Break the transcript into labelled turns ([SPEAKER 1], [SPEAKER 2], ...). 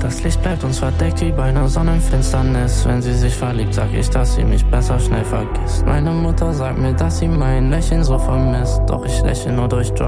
[SPEAKER 1] Das Licht bleibt uns verdeckt wie bei einer Sonnenfinsternis. Wenn sie sich verliebt, sag ich, dass sie mich besser schnell vergisst. Meine Mutter sagt mir, dass sie mein Lächeln so vermisst. Doch ich lächle nur durch Drugs.